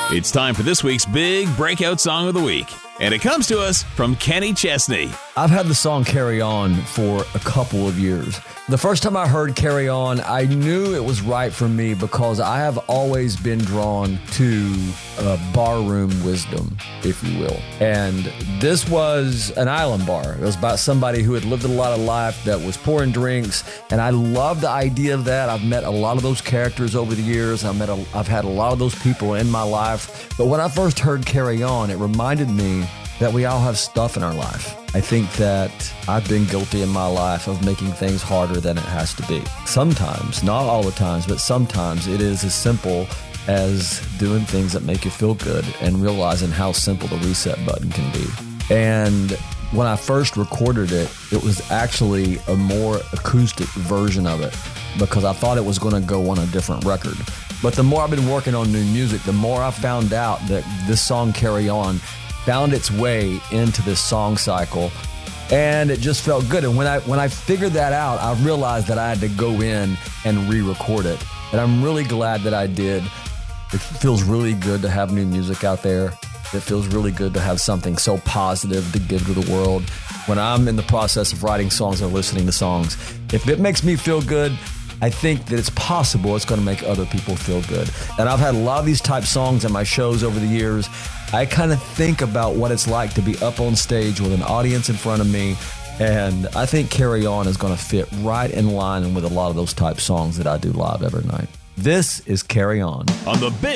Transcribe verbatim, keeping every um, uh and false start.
It's time for this week's big breakout song of the week. And it comes to us from Kenny Chesney. I've had the song Carry On for a couple of years. The first time I heard Carry On, I knew it was right for me because I have always been drawn to uh, barroom wisdom, if you will. And this was an island bar. It was about somebody who had lived a lot of life that was pouring drinks. And I love the idea of that. I've met a lot of those characters over the years. I've, met a, I've had a lot of those people in my life. But when I first heard Carry On, it reminded me that we all have stuff in our life. I think that I've been guilty in my life of making things harder than it has to be. Sometimes, not all the times, but sometimes it is as simple as doing things that make you feel good and realizing how simple the reset button can be. And when I first recorded it, it was actually a more acoustic version of it because I thought it was going to go on a different record. But the more I've been working on new music, the more I found out that this song Carry On found its way into this song cycle, and it just felt good. And when I when I figured that out, I realized that I had to go in and re-record it. And I'm really glad that I did. It feels really good to have new music out there. It feels really good to have something so positive to give to the world. When I'm in the process of writing songs or listening to songs, if it makes me feel good, I think that it's possible it's going to make other people feel good. And I've had a lot of these type songs in my shows over the years. I kind of think about what it's like to be up on stage with an audience in front of me. And I think Carry On is going to fit right in line with a lot of those type songs that I do live every night. This is Carry On. On the Big